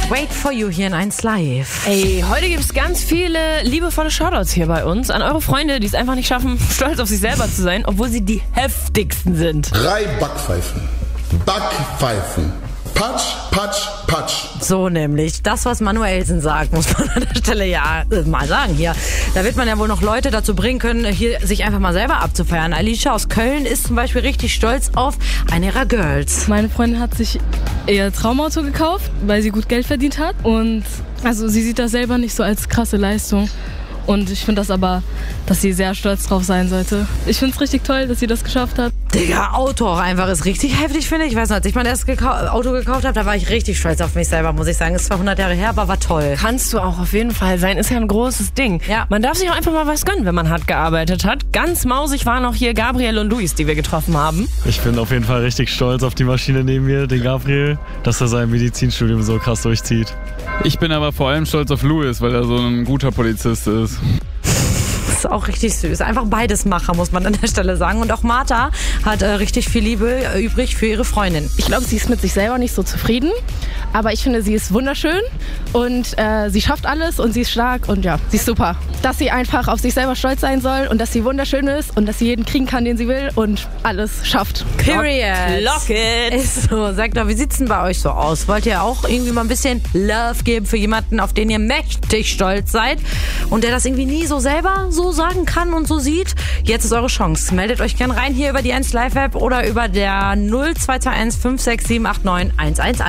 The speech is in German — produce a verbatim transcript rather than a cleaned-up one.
Wait for you hier in eins Live. Ey, heute gibt es ganz viele liebevolle Shoutouts hier bei uns an eure Freunde, die es einfach nicht schaffen, stolz auf sich selber zu sein, obwohl sie die heftigsten sind. Drei Backpfeifen. Backpfeifen. Patsch, patsch, patsch. So nämlich. Das, was Manuelsen sagt, muss man an der Stelle ja mal sagen hier. Da wird man ja wohl noch Leute dazu bringen können, hier sich einfach mal selber abzufeiern. Alicia aus Köln ist zum Beispiel richtig stolz auf eine ihrer Girls. Meine Freundin hat sich ihr Traumauto gekauft, weil sie gut Geld verdient hat. Und also sie sieht das selber nicht so als krasse Leistung. Und ich finde das aber, dass sie sehr stolz drauf sein sollte. Ich finde es richtig toll, dass sie das geschafft hat. Digga, Auto auch einfach ist richtig heftig, finde ich. Ich weiß noch, als ich mein erstes gekau- Auto gekauft habe, da war ich richtig stolz auf mich selber, muss ich sagen. Ist zwar hundert Jahre her, aber war toll. Kannst du auch auf jeden Fall sein, ist ja ein großes Ding. Ja. Man darf sich auch einfach mal was gönnen, wenn man hart gearbeitet hat. Ganz mausig waren auch hier Gabriel und Luis, die wir getroffen haben. Ich bin auf jeden Fall richtig stolz auf die Maschine neben mir, den Gabriel, dass er sein Medizinstudium so krass durchzieht. Ich bin aber vor allem stolz auf Louis, weil er so ein guter Polizist ist. Das ist auch richtig süß. Einfach beides Macher, muss man an der Stelle sagen. Und auch Martha hat äh, richtig viel Liebe äh, übrig für ihre Freundin. Ich glaube, sie ist mit sich selber nicht so zufrieden, aber ich finde, sie ist wunderschön und äh, sie schafft alles und sie ist stark und ja, sie ist super. Dass sie einfach auf sich selber stolz sein soll und dass sie wunderschön ist und dass sie jeden kriegen kann, den sie will und alles schafft. Period. Lock it. Ist so. Sagt doch, wie sieht's denn bei euch so aus? Wollt ihr auch irgendwie mal ein bisschen Love geben für jemanden, auf den ihr mächtig stolz seid und der das irgendwie nie so selber so sagen kann und so sieht? Jetzt ist eure Chance. Meldet euch gern rein hier über die eins Live App oder über der null zwei zwei eins fünf sechs sieben acht neun eins eins eins.